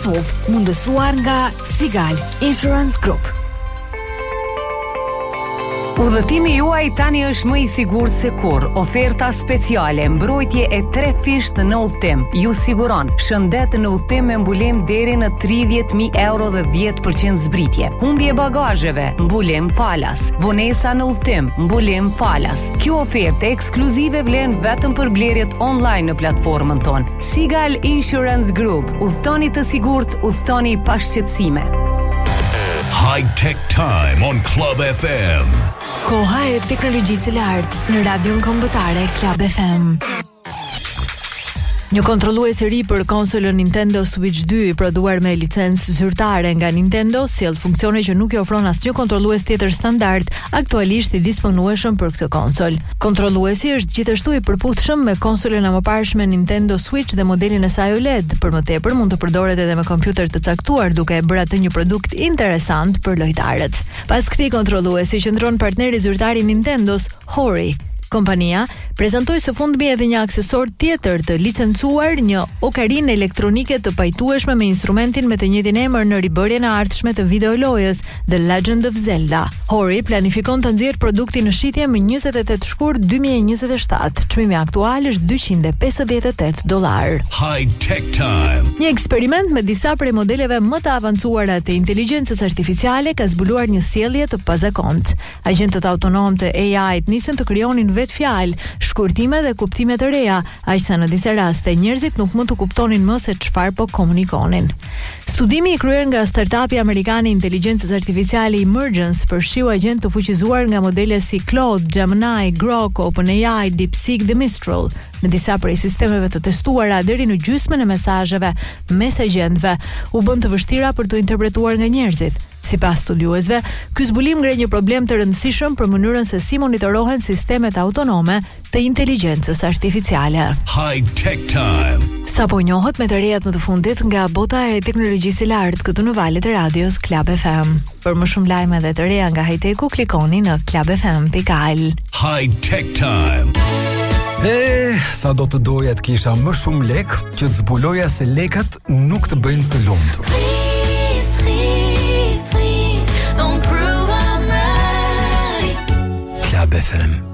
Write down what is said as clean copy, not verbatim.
Kosovë, mundësuar nga Sigal Insurance Group. Udhëtimi juaj tani është më i sigurt se kurrë. Oferta speciale, mbrojtje e 3 fisht në udhëtim. Ju siguron shëndet në udhëtim me mbulim deri në 30.000 euro dhe 10% zbritje. Humbje bagazheve, mbulim falas. Vonesa në udhëtim, mbulim falas. Kjo ofertë ekskluzive vlen vetëm për blerjet online në platformën tonë. Sigal Insurance Group. Udhëtoni të sigurt, udhëtoni pa shqetësime. High Tech Time on Club FM. Koha e teknologjisë së lartë në radion kombëtare Club FM. Një kontrollues I ri për konsolën Nintendo Switch 2 I prodhuar me licencë zyrtare nga Nintendo sjell funksione që nuk I ofron asnjë kontrollues tjetër standard aktualisht I disponueshëm për këtë konsol. Kontrolluesi është gjithashtu I përputhshëm me konsolën e mëparshme Nintendo Switch dhe modelin e saj OLED. Për më tepër mund të përdoret edhe me kompjuter të caktuar duke e bërë atë një produkt interesant për lojtarët. Pas këtij kontrolluesi qëndron partneri zyrtar I Nintendos, Hori. Kompania prezantoi së fundmi edhe një aksesor tjetër të licencuar, një okarinë elektronike të pajtueshme me instrumentin me të njëjtin emër në ribërjen e ardhshme të videolojës The Legend of Zelda. Hori planifikon të nxjerrë produktin në shitje më 28 shkurt 2027. Çmimi aktual është $258. High Tech Time. Një eksperiment me disa prej modeleve më të avancuara të inteligjencës artificiale ka zbuluar një sjellje të pazakontë. Agjentët autonom të AI-t nisën të krijonin vetë fjalë, shkurtime dhe kuptime të reja, aq sa në disa raste njerëzit nuk mund të kuptonin më se çfarë po komunikonin. Studimi I kryer nga startupi amerikan I inteligjencës artificiale Emergence përfshiu agjent të fuqizuar nga modele si Claude, Gemini, Grok, OpenAI, DeepSeek dhe Mistral. Në disa prej sistemeve të testuara deri në gjysmën e mesazheve mes agjentëve u bën të vështira për të interpretuar nga njerëzit. Sipas studiuesve, ky zbulim ngre një problem të rëndësishëm për mënyrën se si monitorohen sistemet autonome të inteligjencës artificiale. High Tech Time. Sapo njohët me të rejat më të fundit nga bota e teknologjisë së lartë këtu në valët e radios Club FM. Për më shumë lajme dhe të reja nga high-techu, klikoni në clubfm.al. High Tech Time. Sa do të doja të kisha më shumë lek që të zbuloja se lekat nuk të bëjnë të lumtur. Club FM.